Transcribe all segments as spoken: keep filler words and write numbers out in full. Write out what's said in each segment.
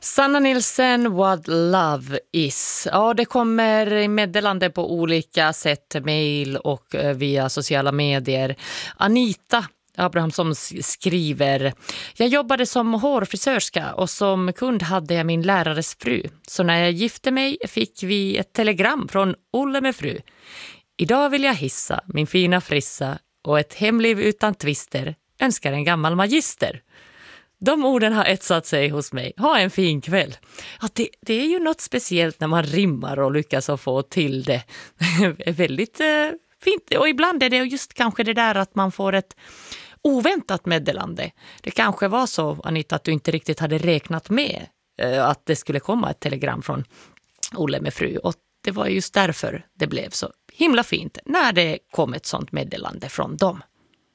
Sanna Nilsson, What Love Is. Ja, det kommer meddelande på olika sätt, mejl och via sociala medier. Anita Abrahamsson skriver: jag jobbade som hårfrisörska och som kund hade jag min lärares fru. Så när jag gifte mig fick vi ett telegram från Olle med fru. Idag vill jag hissa min fina frissa och ett hemliv utan twister. Önskar en gammal magister. De orden har etsat sig hos mig. Ha en fin kväll. Ja, det, det är ju något speciellt när man rimmar och lyckas att få till det. Det är väldigt eh, fint. Och ibland är det just kanske det där att man får ett oväntat meddelande. Det kanske var så, Anita, att du inte riktigt hade räknat med eh, att det skulle komma ett telegram från Olle med fru. Och det var just därför det blev så himla fint när det kom ett sånt meddelande från dem.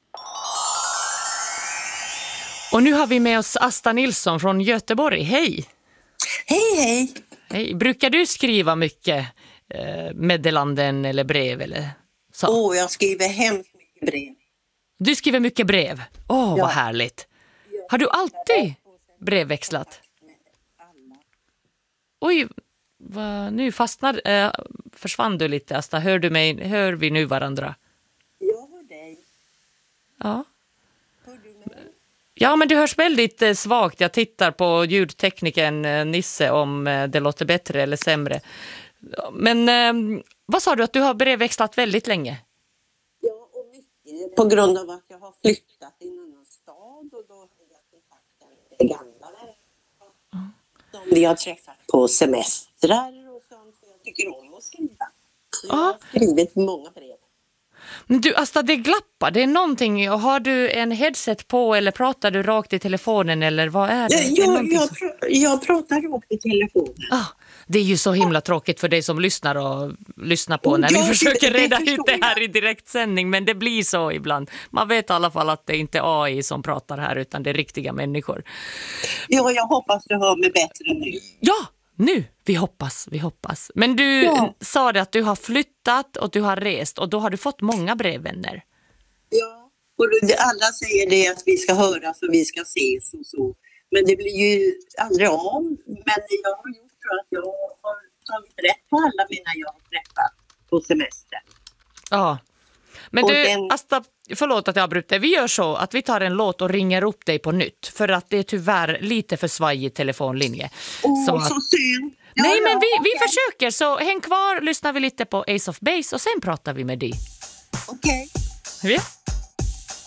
Och nu har vi med oss Asta Nilsson från Göteborg. Hej! Hej, hej! Hej. Brukar du skriva mycket eh, meddelanden eller brev? Eller så? Åh, oh, jag skriver hemskt mycket brev. Du skriver mycket brev? Åh, oh, ja. Vad härligt! Har du alltid brevväxlat? Oj, vad, nu fastnar, eh, försvann du lite, Asta. Hör du mig? Hör vi nu varandra? Jag hör dig. Ja. Hör du mig? Ja, men du hörs väldigt eh, svagt. Jag tittar på ljudtekniken eh, Nisse om eh, det låter bättre eller sämre. Men eh, vad sa du att du har brevväxlat väldigt länge? Ja, och mycket på grund av att jag har flyttat i en annan stad och då har jag träffat en gamla vänner som vi har träffat på semestrar och sånt. Jag tycker om att skriva. Så jag har skrivit många brev. Men du, Asta, det glappar. Det är någonting. Har du en headset på eller pratar du rakt i telefonen eller vad är det? Ja, det är jag, jag, som... pr- jag pratar rakt i telefonen. Ah, det är ju så himla tråkigt för dig som lyssnar och lyssnar på när ja, vi försöker det, det reda ut det här jag. i direktsändning, men det blir så ibland. Man vet i alla fall att det inte är A I som pratar här utan det är riktiga människor. Ja, jag hoppas du hör mig bättre nu. Ja, nu. Vi hoppas, vi hoppas. Men du ja. sa det att du har flyttat och du har rest och då har du fått många brevvänner. Ja, och alla säger det att vi ska höras och vi ska ses och så. Men det blir ju aldrig av. Men jag har gjort så att jag har tagit rätt på alla mina jag har träffat på semester. Ja. Men och du, den... Asta, förlåt att jag avbryter. Vi gör så att vi tar en låt och ringer upp dig på nytt. För att det är tyvärr lite för svajig telefonlinje. Åh, så, att... så synd. Ja, Nej, men ja, vi, vi okay. försöker. Så häng kvar, lyssnar vi lite på Ace of Base och sen pratar vi med dig. Okej. Okay. Ja.